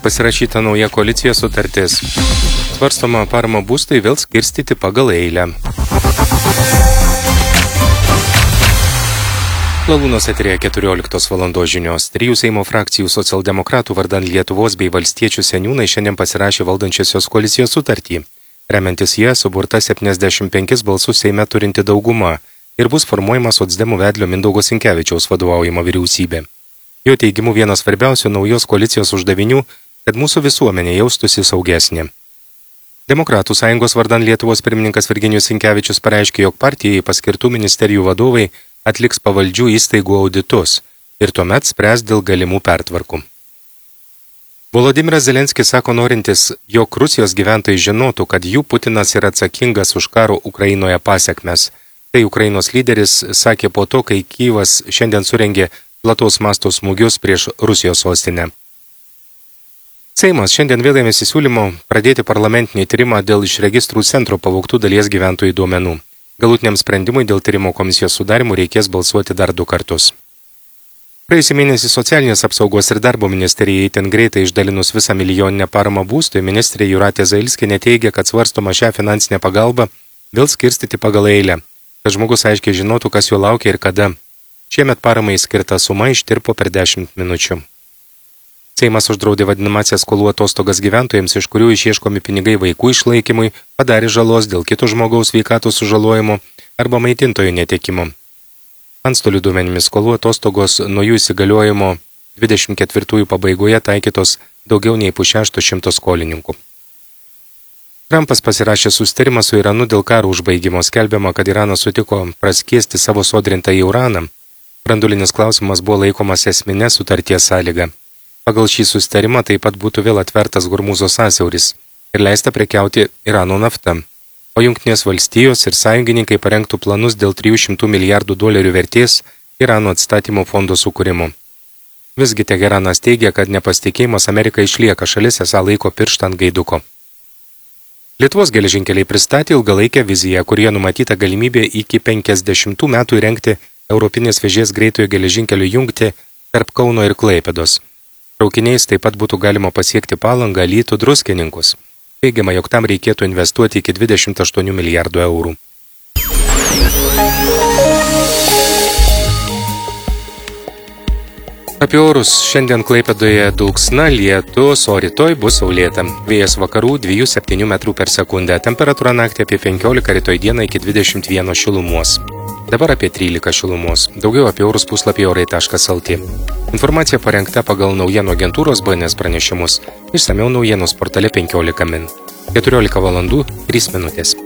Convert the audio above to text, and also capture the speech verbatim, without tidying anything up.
Pasirašyta nauja koalicijos sutartis. Svarstoma parama būstui vėl skirstyti pagal eilę. Lalūnos eterėje keturioliktos valandos žinios. Trijų Seimo frakcijų socialdemokratų vardan Lietuvos bei valstiečių seniūnai šiandien pasirašė valdančiosios koalicijos sutartį. Remiantis jie, suburta septyniasdešimt penkis balsus Seime turinti dauguma ir bus formuojama socdemų vedlio Mindaugo Sinkevičiaus vadovaujama vyriausybė. Jo teigimu vienas svarbiausių naujos koalicijos uždavinių, kad mūsų visuomenė jaustųsi saugesnė. Demokratų sąjungos vardan Lietuvos pirmininkas Virginijus Sinkevičius pareiškė, jog partijai paskirtų ministerijų vadovai atliks pavaldžių įstaigų auditus ir tuomet spręs dėl galimų pertvarkų. Volodimiras Zelenskis sako norintis, jog Rusijos gyventojai žinotų, kad jų Putinas yra atsakingas už karo Ukrainoje pasekmes. Tai Ukrainos lyderis sakė po to, kai Kyjivas šiandien surengė plataus masto smūgius prieš Rusijos sostinę. Seimas šiandien vėl ėmėsi siūlymo pradėti parlamentinį tyrimą dėl iš registrų centro pavogtų dalies gyventojų duomenų. Galutiniam sprendimui dėl tyrimo komisijos sudarimų reikės balsuoti dar du kartus. Praėjusį mėnesį socialinės apsaugos ir darbo ministerijai itin greitai išdalinus visą milijoninę paramą būstui, ministrė Jūratė Zailskienė teigia, kad svarstoma šią finansinę pagalbą vėl skirstyti pagal eilę, kad žmogus aiškiai žinotų, kas jo laukia ir kada. Šiemet paramai skirta suma ištirpo per dešimt minučių. Seimas uždraudė vadinamąsias skolų atostogas gyventojams, iš kurių išieškomi pinigai vaikų išlaikymui, padarė žalos dėl kito žmogaus sveikatos sužalojimo arba maitintojų netekimo. Antstolių duomenimis skolų atostogos nuo jų įsigaliojimo dvidešimt ketvirtųjų pabaigoje taikytos daugiau nei pusšešto šimto skolininkų. Trumpas pasirašė susitarimą su Iranu dėl karo užbaigimo. Skelbiama, kad Iranas sutiko praskiesti savo sodrintą į uraną. Branduolinis klausimas buvo laikomas esminė sutarties sąlyga. Pagal šį susitarimą taip pat būtų vėl atvertas Hormūzo sąsiauris ir leista prekiauti Irano naftą, o Jungtinės valstijos ir sąjungininkai parengtų planus dėl trijų šimtų milijardų dolerių vertės Irano atstatymo fondo sukūrimo. Visgi Teheranas teigia, kad nepasitikėjimas Amerika išlieka, šalis esą laiko pirštą ant gaiduko. Lietuvos geležinkeliai pristatė ilgalaikę viziją, kurioje numatyta galimybė iki penkiasdešimtų metų įrengti Europinės vėžės greitojo geležinkelio jungtį tarp Kauno ir Klaipėdos. Traukiniais taip pat būtų galima pasiekti Palangą, Alytų, Druskininkus. Teigiama, jog tam reikėtų investuoti iki dvidešimt aštuonių milijardų eurų. Apie orus. Šiandien Klaipėdoje dulksna, lietus, o rytoj bus saulėta. Vėjas vakarų dviejų septynių metrų per sekundę. Temperatūra naktį apie penkiolika, rytoj dieną iki dvidešimt vieno šilumos. Dabar apie trylika šilumos. Daugiau apie orus puslapyje orai taškas lt. Informacija parengta pagal naujienų agentūros B N S pranešimus. Išsamiau naujienos portale penkiolika min. keturiolika valandų trys minutės.